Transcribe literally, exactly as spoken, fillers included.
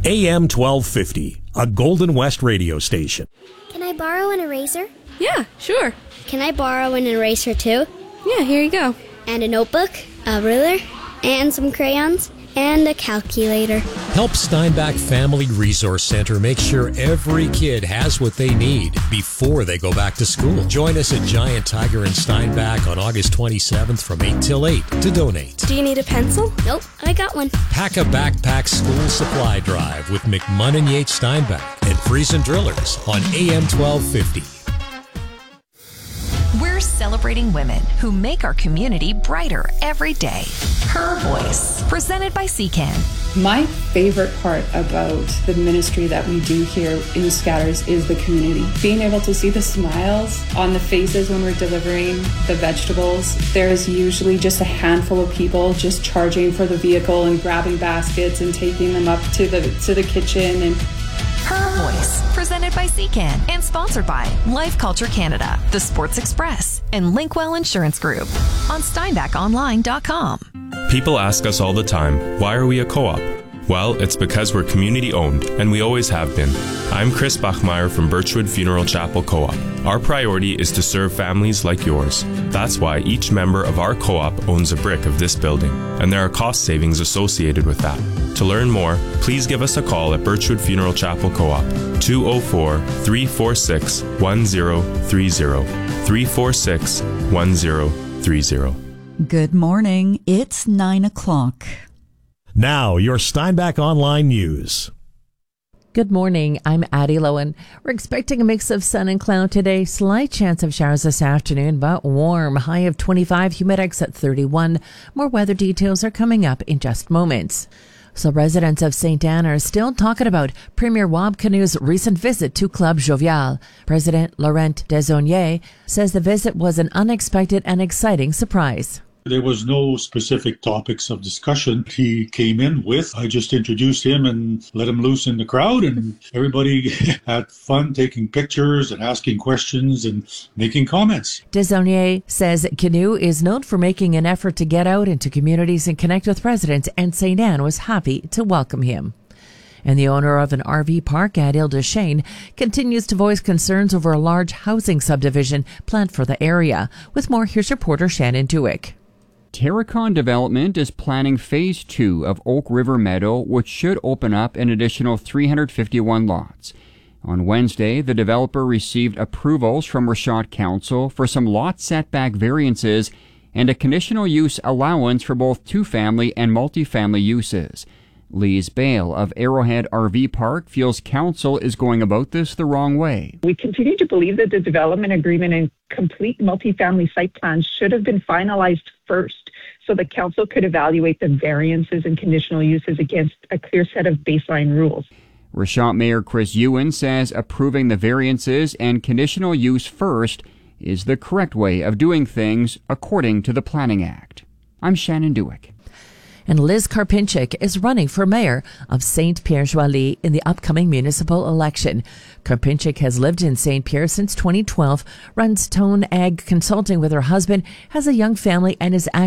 A M twelve fifty, a Golden West radio station. Can I borrow an eraser? Yeah, sure. Can I borrow an eraser too? Yeah, here you go. And a notebook, a ruler, and some crayons, and a calculator. Help Steinbach Family Resource Center make sure every kid has what they need before they go back to school. Join us at Giant Tiger in Steinbach on August twenty-seventh from eight till eight to donate. Do you need a pencil? Nope, I got one. Pack a Backpack School Supply Drive with McMunn and Yates Steinbach and Friesen Drillers on A M twelve fifty. We're celebrating women who make our community brighter every day. Her Voice, presented by C CAN. My favorite part about the ministry that we do here in Scatters is the community. Being able to see the smiles on the faces when we're delivering the vegetables. There's usually just a handful of people just charging for the vehicle and grabbing baskets and taking them up to the to the kitchen. And Her Voice, presented by C CAN and sponsored by Life Culture Canada, The Sports Express, and Linkwell Insurance Group on Steinbach Online dot com. People ask us all the time, why are we a co-op? Well, it's because we're community owned, and we always have been. I'm Chris Bachmeyer from Birchwood Funeral Chapel Co-op. Our priority is to serve families like yours. That's why each member of our co-op owns a brick of this building, and there are cost savings associated with that. To learn more, please give us a call at Birchwood Funeral Chapel Co-op, two oh four, three four six, one oh three oh, three four six, one oh three oh. Good morning. It's nine o'clock. Now, your Steinbach Online News. Good morning. I'm Addie Lowen. We're expecting a mix of sun and cloud today. Slight chance of showers this afternoon, but warm. High of twenty-five, humidex at thirty-one. More weather details are coming up in just moments. So residents of Saint Anne are still talking about Premier Wab Kinew's recent visit to Club Jovial. President Laurent Desaulniers says the visit was an unexpected and exciting surprise. There was no specific topics of discussion he came in with. I just introduced him and let him loose in the crowd, and everybody had fun taking pictures and asking questions and making comments. Desaulniers says Kinew is known for making an effort to get out into communities and connect with residents, and Saint Anne was happy to welcome him. And the owner of an R V park at Ile de Chêne continues to voice concerns over a large housing subdivision planned for the area. With more, here's reporter Shannon Dewick. Terracon Development is planning phase two of Oak River Meadow, which should open up an additional three hundred fifty-one lots. On Wednesday, the developer received approvals from Rashad Council for some lot setback variances and a conditional use allowance for both two-family and multifamily uses. Lise Bale of Arrowhead R V Park feels council is going about this the wrong way. We continue to believe that the development agreement and complete multifamily site plans should have been finalized first, so the council could evaluate the variances and conditional uses against a clear set of baseline rules. Rashad Mayor Chris Ewan says approving the variances and conditional use first is the correct way of doing things according to the Planning Act. I'm Shannon Dewick. And Liz Karpinchik is running for mayor of Saint Pierre-Joly in the upcoming municipal election. Karpinchik has lived in Saint Pierre since twenty twelve, runs Tone Ag Consulting with her husband, has a young family, and is